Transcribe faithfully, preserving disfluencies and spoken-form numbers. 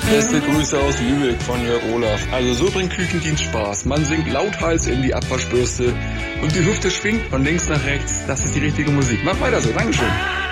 Beste Grüße aus Lübeck von Jörg Olaf. Also so bringt Küchendienst Spaß. Man singt lauthals in die Abwaschbürste und die Hüfte schwingt von links nach rechts. Das ist die richtige Musik. Mach weiter so. Dankeschön.